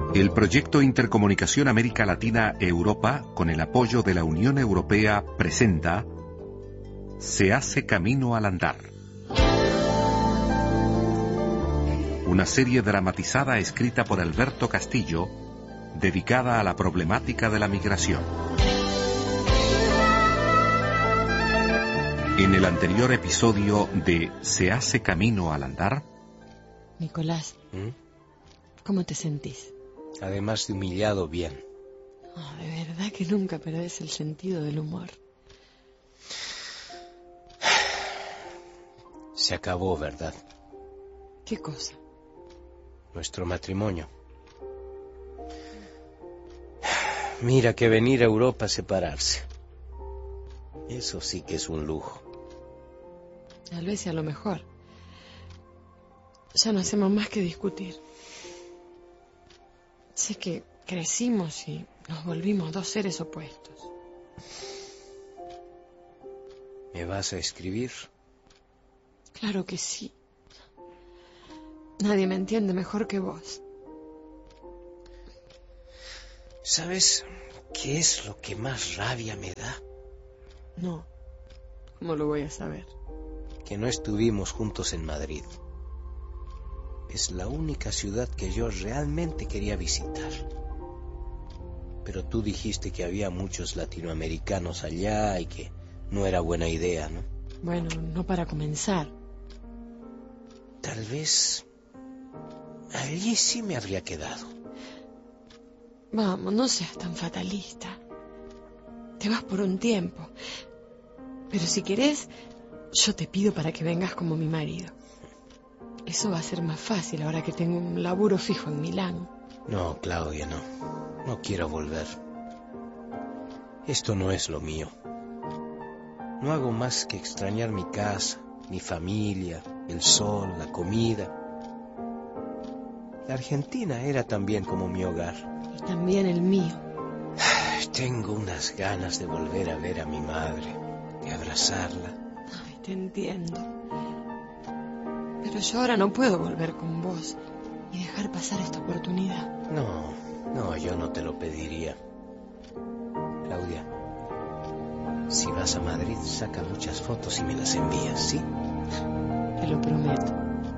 El proyecto Intercomunicación América Latina-Europa, con el apoyo de la Unión Europea, presenta Se hace camino al andar. Una serie dramatizada escrita por Alberto Castillo, dedicada a la problemática de la migración. En el anterior episodio de Se hace camino al andar... Nicolás, ¿cómo te sentís? Además de humillado, bien. Oh, de verdad que nunca perdés el sentido del humor. Se acabó, ¿verdad? ¿Qué cosa? Nuestro matrimonio. Mira que venir a Europa a separarse. Eso sí que es un lujo. Tal vez sea lo mejor. Ya no hacemos más que discutir. Sé que crecimos y nos volvimos dos seres opuestos. ¿Me vas a escribir? Claro que sí. Nadie me entiende mejor que vos. ¿Sabes qué es lo que más rabia me da? No, ¿cómo lo voy a saber? Que no estuvimos juntos en Madrid. Es la única ciudad que yo realmente quería visitar. Pero tú dijiste que había muchos latinoamericanos allá y que no era buena idea, ¿no? Bueno, no para comenzar. Tal vez allí sí me habría quedado. Vamos, no seas tan fatalista. Te vas por un tiempo. Pero si querés, yo te pido para que vengas como mi marido. Eso va a ser más fácil ahora que tengo un laburo fijo en Milán. No, Claudia, no. No quiero volver. Esto no es lo mío. No hago más que extrañar mi casa, mi familia, el sol, la comida. La Argentina era también como mi hogar. Y también el mío. Tengo unas ganas de volver a ver a mi madre, de abrazarla. Ay, te entiendo. Pero yo ahora no puedo volver con vos y dejar pasar esta oportunidad. No, yo no te lo pediría. Claudia, si vas a Madrid, saca muchas fotos y me las envías, ¿sí? Te lo prometo.